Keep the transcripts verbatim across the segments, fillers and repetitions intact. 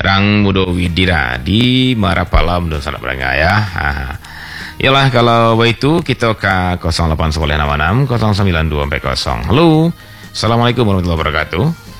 Rang Mudo Widira di Marapalam dan Sanak Berangga ya. Yalah kalau begitu kita ke nol delapan satu enam enam nol sembilan dua empat nol. Halo. Assalamualaikum warahmatullahi wabarakatuh.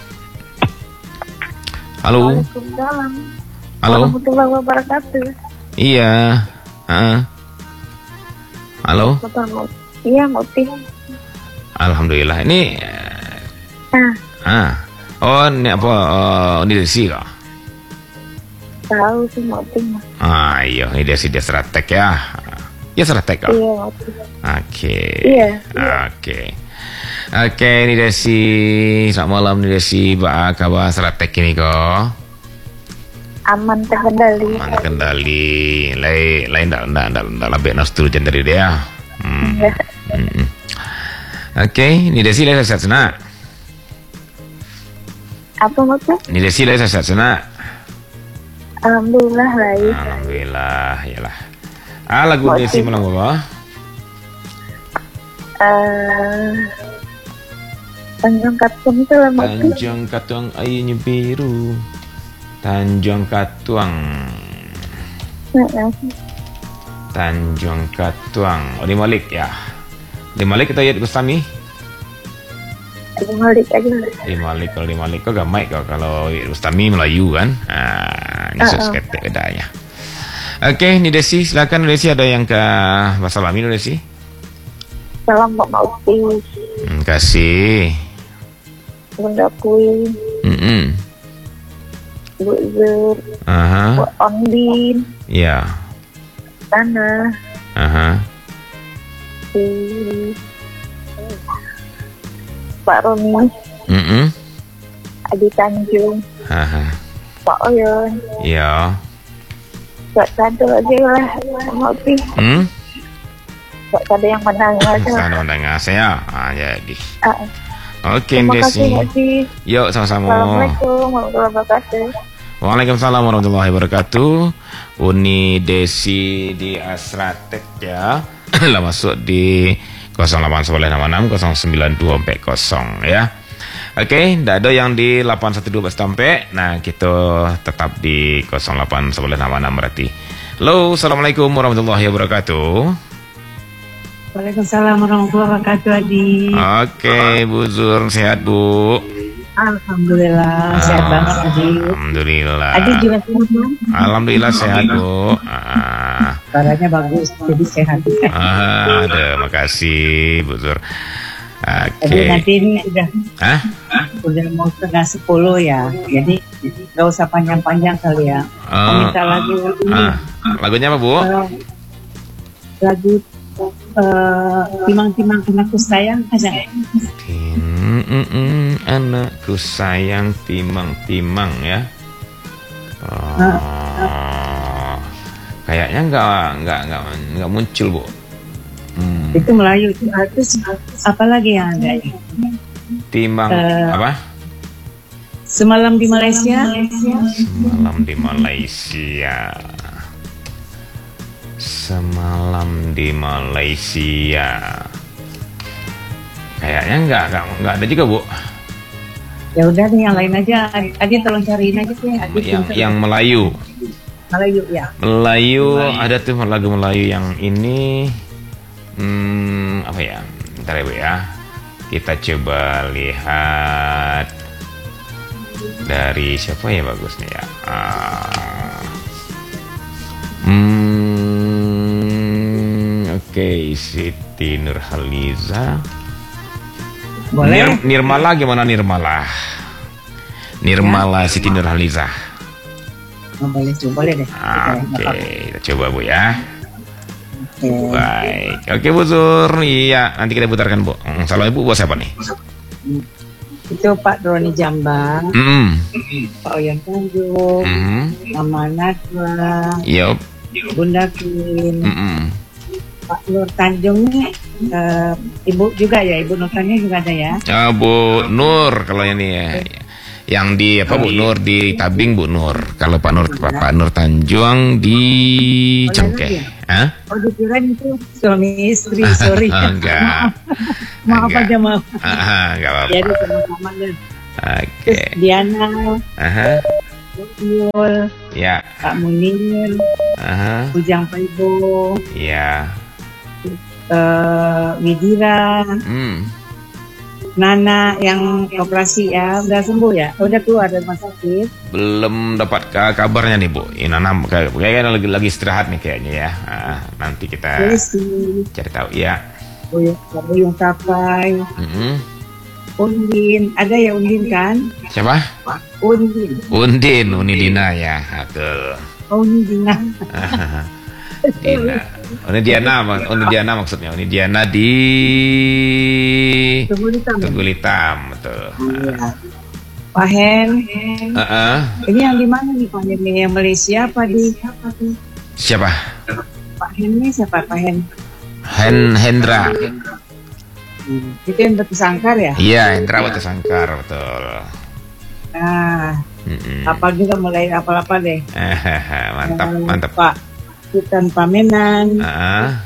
Halo. Waalaikumsalam. Halo. Warahmatullahi wabarakatuh. Iya. Uh. Halo. Iya, Mauti. Alhamdulillah. Ini Ah, ah. Oh, ini apa? Oh, ini desi kah? tahu sih Mauti. Ah, iya, ini desi dia strateg ya. Ya strateg kah? Iya, Mauti. Oke. Iya. Oke. Oke, ini Desi. Selamat malam nih Desi. Ba kabar strateg ini kok? Aman terkendali. Aman terkendali. Lain lain ndak ndak ndak ndak lebih nastu dari dia. Hmm. Iya. Hmm. Oke, ini Desi lah sehat sana. Apa Mauti? Ini Desi lah sehat sana. Alhamdulillah baik. Alhamdulillah, yalah. Ah, lagu Mauti. Desi malam apa? Eh, Tanjung Katong itu lah Mauti. Tanjung Katuang ayunya biru. Tanjung Katuang. Heeh. Tanjung Katuang. Oh, di Malik ya. Di Malik kita lihat Bustami. Lagi balik aja. Di Malik kalau di Malik kok gak baik kok kalau Bustami Melayu kan. Ah, nyesek Uh-uh. seketek bedanya. Oke, ini Desi, silakan Desi ada yang ke Bahasa Lamin Desi. Salam Mbak Mauti. Hmm, kasih. Bunda Kui. Mm-mm. Bu Zur. Aha. Bu Ondin. Ya. Tanah. Aha. Si Pak Roni. Mm-mm. Adi Tanjung. Aha. Pak Oyon. Ya. Buat satu aja lah Mauti. Hmm? Buat ada yang menang aja. Sana mendengar saya. Ah, jadi. Ah, Oke, terima kasih Desi. Mauti. Yuk, sama-sama. Assalamualaikum warahmatullahi wabarakatuh. Waalaikumsalam warahmatullahi wabarakatuh. Uni Desi di Asratek ya. Lah masuk di nol delapan satu enam enam nol sembilan dua empat nol ya. Oke, tidak ada yang di delapan satu dua sampai. Nah, kita tetap di nol delapan satu enam enam berarti. Halo, assalamualaikum warahmatullahi wabarakatuh. Waalaikumsalam warahmatullahi wabarakatuh, Adi. Oke, Bu Zur, sehat Bu? Alhamdulillah, sehat banget, Adi. Alhamdulillah. Adi juga sehat, kan? Alhamdulillah sehat Bu. Ah, Suaranya bagus, jadi sehat. ah, ada, makasih Bu Zur. Jadi Oke. nanti ini udah Hah? udah mau setengah sepuluh ya, jadi nggak usah panjang-panjang kali ya. Oh. Minta lagu ini, Ah, lagunya apa Bu? eh, lagu eh, timang-timang anakku sayang aja. Tim, mm, mm, anakku sayang timang-timang ya. Oh, kayaknya nggak nggak nggak nggak muncul Bu. Hmm. Itu Melayu. Terus apa lagi yang ada? Timang Eh, apa? Semalam di Malaysia. Semalam di Malaysia. Semalam di Malaysia. Kayaknya nggak nggak nggak ada juga Bu. Ya udah nih yang lain aja. Adi tolong cariin aja sih. Adi Yang pinter. yang Melayu. Melayu ya. Melayu ada tuh lagu Melayu yang ini. Hmm, apa ya? Bentar ya Bu ya. Kita coba lihat dari siapa ya bagusnya ya. Ah. Hmm, oke, okay. Siti Nurhaliza. Boleh. Nir- Nirmala gimana Nirmala? Nirmala Siti Nurhaliza. Oh, boleh tuh, boleh deh. Oke, Oke. kita coba Bu ya. Oke. Baik, oke Bu Zur, iya nanti kita putarkan Bu. Hmm, salam Ibu buat siapa nih? Itu Pak Roni Jambang, Hmm, Pak Oyan Tanjung, hmm, Mama Najwa, yup, Bunda Queen, hmm, Pak Nur Tanjung nih, eh, Ibu juga ya, Ibu Nur Tanjung juga ada ya. ah, Bu Nur kalau ini ya. Yang di apa Bu Nur di Tabing Bu Nur. Kalau Pak Nur Pak Nur Tanjung di Cengkeh. Hah? Oh dikirain itu suami istri, sorry. Enggak. Maaf Enggak. aja maaf. Ah, enggak apa-apa. Jadi sama-sama deh. Oke. Terus Diana, Aha. Yul, Ya. Kak Munir, Aha. Ujang Paibo, Ya. eh, Widira, Hmm. Nana yang operasi ya, udah sembuh ya, udah keluar dari rumah sakit. Belum dapat ka- kabarnya nih Bu. Ini Nana kayak- kayaknya lagi lagi istirahat nih kayaknya ya. Ah, nanti kita Desi, cari tahu ya. Buyung, Buyung Tapai, Mm-mm. Undin, ada ya Undin kan? Siapa? Undin, Undin, Unidina ya. Betul. oh Undin. Dina. Uni Diana, mak- Uni Diana maksudnya. Uni Diana di Tunggu di tamu. Tunggul Hitam, betul. Iya. Pak Hen, Heeh. ini yang di mana nih Pak Hen? Yang Malaysia apa di? Siapa? Pak Hen ini siapa Pak Hen? Hen Hendra. Itu yang Batu Sangkar ya? Iya, Hendra Batu Sangkar, betul. Ah, Mm-mm. apa juga mulai apa-apa deh. mantap, Eh, mantap. Pak Sultan Pamenan, Ah,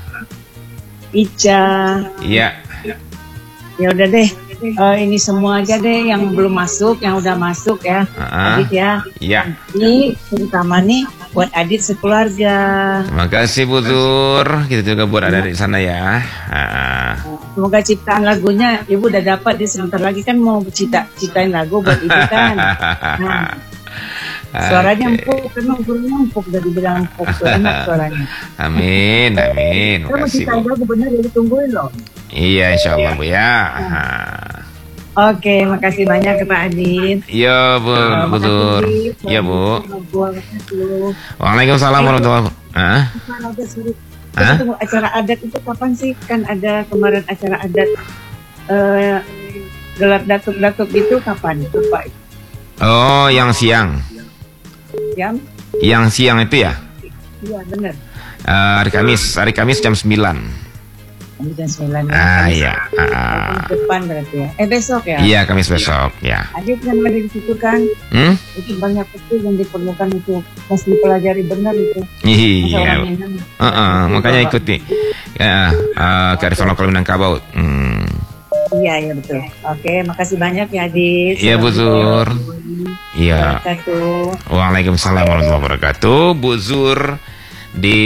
Ica, iya. ya udah deh. Eh, ini semua aja deh yang belum masuk, yang udah masuk ya, Ah, Adit ya. iya. Ini terutama nih buat Adit sekeluarga. Terima kasih Bu Zur. Kita juga buat ada di sana ya. Ah. Semoga ciptaan lagunya Ibu udah dapat, dia sebentar lagi kan mau cipta ciptain lagu buat Ibu kan. Nah, suaranya Oke. empuk, kan suaranya empuk, udah dibilang empuk, tuh enak suaranya. Amin, amin. Kita Terima mau kasih ciptain Bu. lagu bener, jadi tungguin loh. Iya, insya Allah Bu ya. Ah. Oke, makasih banyak ke Pak Adit. Iya Bu, Eh, Bu Zur. makasih, Adit. Iya Bu. Makasih. Waalaikumsalam warahmatullahi wabarakatuh. Ah? Kapan ada suruh- Hah? Kita tunggu acara adat itu kapan sih? Kan ada kemarin acara adat eh gelar datuk-datuk gitu kapan? Lupa Oh, yang siang. jam? Yang siang itu ya? Iya benar. Eh, hari Kamis, hari Kamis jam sembilan. Jam sembilan ya. Ah, Kamis- iya. Ah. Kamis depan berarti ya. Eh besok ya. Iya, Kamis besok, ya. Adit kan ada di situ kan. Hmm? Itu banyak betul yang diperlukan itu. Mesti dipelajari benar itu. Masa Iya. orang Minang. Heeh, makanya ikuti. Ya, eh, kearifan lokal Minangkabau. Hmm. Iya, iya betul. Oke, makasih banyak ya Adit. Iya, Bu Zur. Iya. Satu. Waalaikumsalam warahmatullahi wabarakatuh. Bu Zur di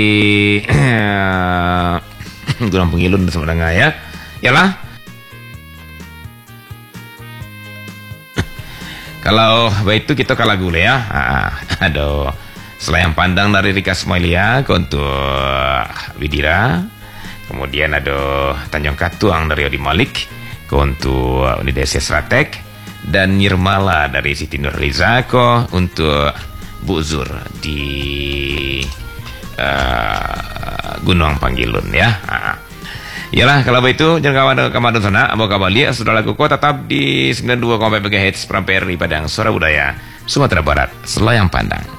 Gunung Pengilun sebenarnya ya. Yalah. Kalau baik itu kita kalah gule ya. Ah, aduh. Selayang pandang dari Rika Smoilia untuk Widira. Kemudian ada Tanjung Katuang dari Odi Malik untuk Unidesi Stratek, dan Nirmala dari Siti Nurhalizako untuk Bu Zur di uh, Gunung Panggilun ya. Ah. Yalah, kalau begitu jangan kawan kawan sana, Abu Kabalia sudah lagu kau tetap di sembilan puluh dua koma empat MHz Pramperi Padang Suara Budaya Sumatera Barat, Selayang Pandang.